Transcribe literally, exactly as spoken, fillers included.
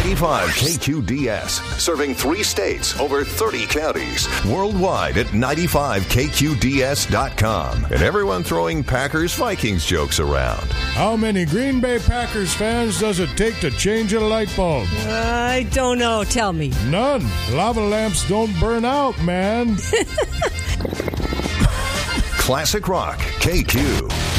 ninety-five K Q D S, serving three states, over thirty counties. Worldwide at ninety-five K Q D S dot com. And everyone throwing Packers-Vikings jokes around. How many Green Bay Packers fans does it take to change a light bulb? I don't know. Tell me. None. Lava lamps don't burn out, man. Classic Rock K Q.